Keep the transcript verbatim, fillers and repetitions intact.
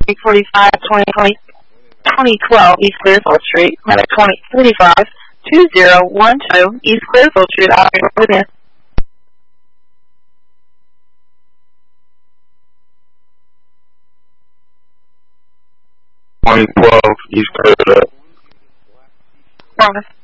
eight forty-five, twenty twenty, twenty twelve East Clearfield Street, Medic twenty forty-five, two zero one two East Clearfield Street, operator within. twenty twelve East Clearfield. Promise.